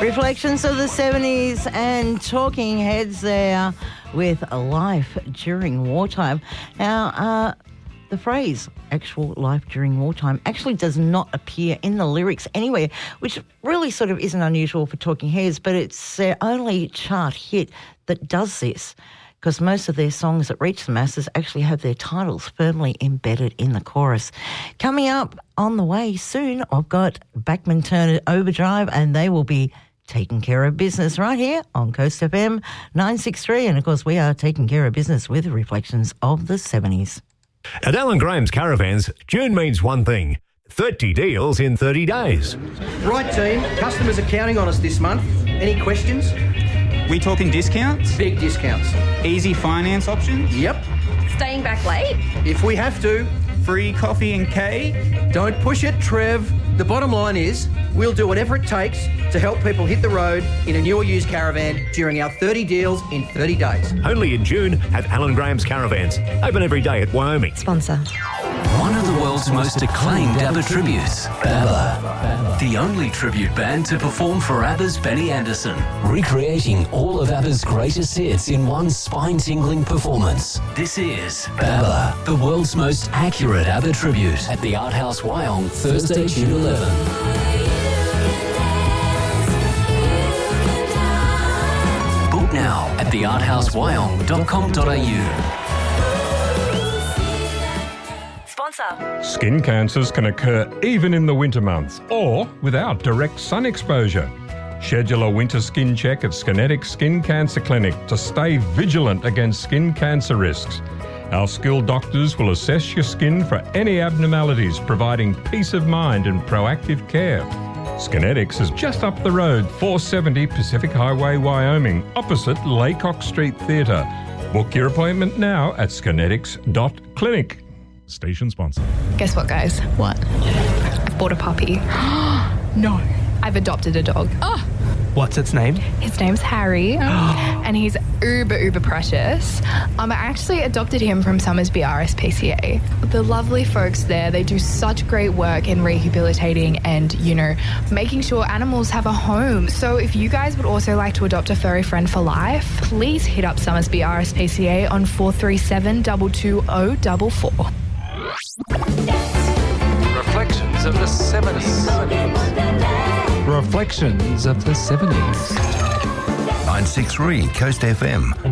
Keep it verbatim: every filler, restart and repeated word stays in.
Reflections of the seventies and Talking Heads there with a life during wartime. Now, uh, the phrase actual life during wartime actually does not appear in the lyrics anywhere, which really sort of isn't unusual for Talking Heads, but it's their only chart hit that does this, because most of their songs that reach the masses actually have their titles firmly embedded in the chorus. Coming up on the way soon, I've got Bachman Turner Overdrive, and they will be taking care of business right here on Coast F M nine sixty-three. And, of course, we are taking care of business with Reflections of the seventies. At Alan Graham's Caravans, June means one thing: thirty deals in thirty days. Right, team. Customers are counting on us this month. Any questions? We talking discounts? Big discounts. Easy finance options? Yep. Staying back late? If we have to. Free coffee and cake? Don't push it, Trev. The bottom line is we'll do whatever it takes to help people hit the road in a new or used caravan during our thirty deals in thirty days. Only in June at Alan Graham's Caravans. Open every day at Wyoming. Sponsor. One of the world's most acclaimed ABBA tributes, ABBA. The only tribute band to perform for ABBA's Benny Andersson. Recreating all of ABBA's greatest hits in one spine-tingling performance. This is ABBA, the world's most accurate ABBA tribute at the Art House Wyong, Thursday, June eleventh. Book now at the art house wyong dot com dot a u. Skin cancers can occur even in the winter months or without direct sun exposure. Schedule a winter skin check at Skinetics Skin Cancer Clinic to stay vigilant against skin cancer risks. Our skilled doctors will assess your skin for any abnormalities, providing peace of mind and proactive care. Skinetics is just up the road, four seventy Pacific Highway, Wyoming, opposite Laycock Street Theatre. Book your appointment now at skinetics dot clinic. Station sponsor. Guess what, guys? What? I've bought a puppy. No. I've adopted a dog. Oh. What's its name? His name's Harry, and he's uber, uber precious. Um, I actually adopted him from Summersby R S P C A. The lovely folks there, they do such great work in rehabilitating and, you know, making sure animals have a home. So if you guys would also like to adopt a furry friend for life, please hit up Summersby R S P C A on four three seven, two two zero four four. Reflections of the seventies. Reflections of the seventies. nine six three Coast F M.